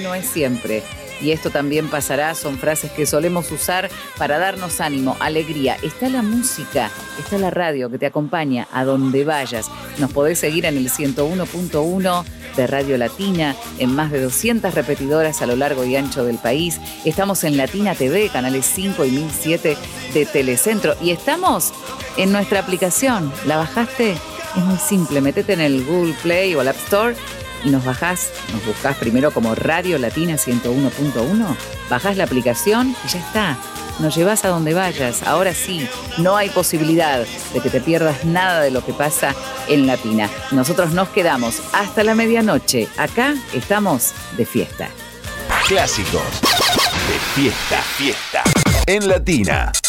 no es siempre. Y esto también pasará, son frases que solemos usar para darnos ánimo, alegría. Está la música, está la radio que te acompaña a donde vayas. Nos podés seguir en el 101.1 de Radio Latina, en más de 200 repetidoras a lo largo y ancho del país. Estamos en Latina TV, canales 5 y 1007 de Telecentro. Y estamos en nuestra aplicación. ¿La bajaste? Es muy simple, metete en el Google Play o el App Store y nos buscás primero como Radio Latina 101.1, bajás la aplicación y ya está. Nos llevas a donde vayas. Ahora sí, no hay posibilidad de que te pierdas nada de lo que pasa en Latina. Nosotros nos quedamos hasta la medianoche. Acá estamos de fiesta. Clásicos de fiesta en Latina.